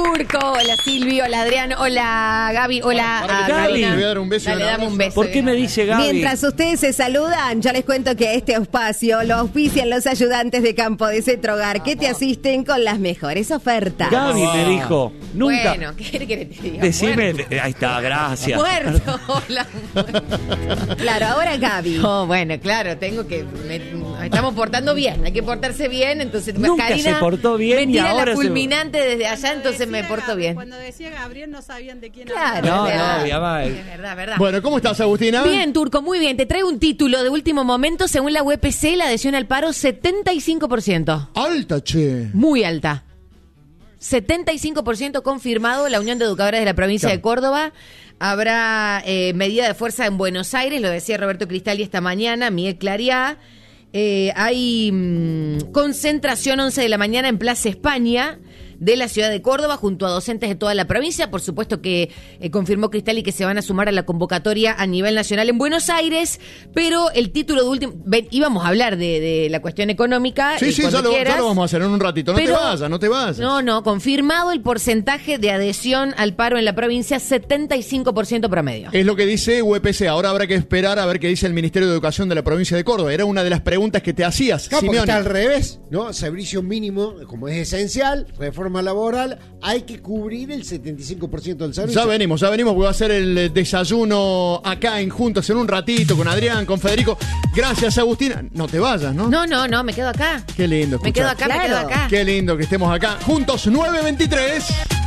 Turco, hola Silvio, hola Adrián, hola Gaby, hola Gaby. Gaby. Le voy a dar un beso. Dale, dame un beso. ¿Por qué me dice Gaby? Mientras ustedes se saludan, yo les cuento que este espacio lo auspician los ayudantes de Campo de Cetrogar que te asisten con las mejores ofertas. Gaby me dijo, nunca. Bueno, ¿qué querés que te diga? Decime, Muerto. ahí está, gracias. Muerto, hola. Claro, ahora Gaby. No, bueno, claro, tengo que... estamos portando bien, hay que portarse bien, entonces Nunca Karina se portó bien me y tira ahora la se- fulminante desde allá, entonces me porto bien. Cuando decía Gabriel no sabían de quién Claro, No, es verdad. no, ya va. Es verdad, verdad. Bueno, ¿cómo estás, Agustina? Bien, Turco, muy bien. Te traigo un título de último momento. Según la UPC, la adhesión al paro, 75%. Alta, che. Muy alta. 75% confirmado. La Unión de Educadores de la provincia de Córdoba. Habrá medida de fuerza en Buenos Aires, lo decía Roberto Cristalli esta mañana, Miguel Clariá. Hay concentración 11 de la mañana en Plaza España de la ciudad de Córdoba junto a docentes de toda la provincia. Por supuesto que confirmó Cristalli que se van a sumar a la convocatoria a nivel nacional en Buenos Aires, pero el título de último... íbamos a hablar de la cuestión económica. Sí, cuando ya lo quieras. vamos a hacer en un ratito. No Pero- te vayas. No, confirmado el porcentaje de adhesión al paro en la provincia, 75% promedio. Es lo que dice UPC. Ahora habrá que esperar a ver qué dice el Ministerio de Educación de la provincia de Córdoba. Era una de las preguntas que te hacías, Claro, porque Simeone. está al revés, ¿no? Servicio mínimo, como es esencial, reforma laboral, hay que cubrir el 75% del servicio. Ya venimos, voy a hacer el desayuno acá en Juntos en un ratito con Adrián, con Federico. Gracias, Agustina. No te vayas, ¿no? No, me quedo acá. Qué lindo Me quedo escuchar. acá, me quedo acá. Qué lindo que estemos acá. Juntos 9:23.